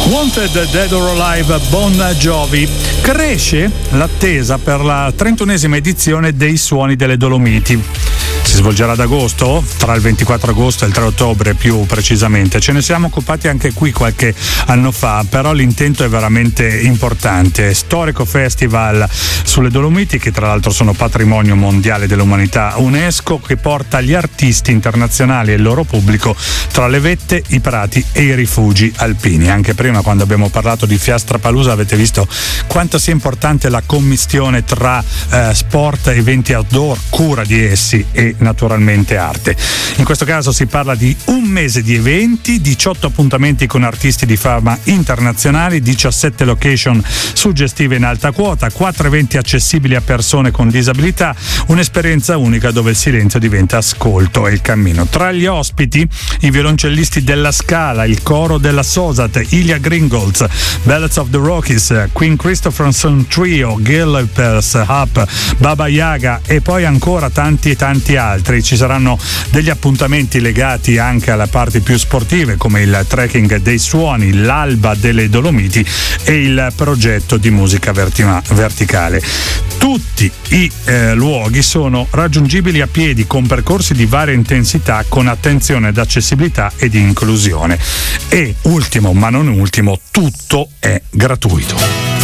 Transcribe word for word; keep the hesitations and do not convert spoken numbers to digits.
Wanted, Dead or Alive, Bon Jovi. Cresce l'attesa per la trentunesima edizione dei Suoni delle Dolomiti. Si svolgerà ad agosto, tra il ventiquattro agosto e il tre ottobre più precisamente. Ce ne siamo occupati anche qui qualche anno fa, però l'intento è veramente importante. Storico festival sulle Dolomiti, che tra l'altro sono patrimonio mondiale dell'umanità UNESCO, che porta gli artisti internazionali e il loro pubblico tra le vette, i prati e i rifugi alpini. Anche prima, quando abbiamo parlato di Fiastrapalooza, avete visto quanto sia importante la commistione tra eh, sport, eventi outdoor, cura di essi e naturalmente arte. In questo caso si parla di un mese di eventi, diciotto appuntamenti con artisti di fama internazionali, diciassette location suggestive in alta quota, quattro eventi accessibili a persone con disabilità, un'esperienza unica dove il silenzio diventa ascolto e il cammino. Tra gli ospiti i violoncellisti della Scala, il coro della Sosat, Ilya Gringolds, Ballads of the Rockies, Queen Christopherson Trio, Gillespie's Up, Baba Yaga e poi ancora tanti e tanti altri. Ci saranno degli appuntamenti legati anche alla parte più sportive, come il trekking dei suoni, l'alba delle Dolomiti e il progetto di musica vertima- verticale. Tutti i eh, luoghi sono raggiungibili a piedi con percorsi di varia intensità, con attenzione ad accessibilità e di inclusione. E ultimo ma non ultimo, tutto è gratuito.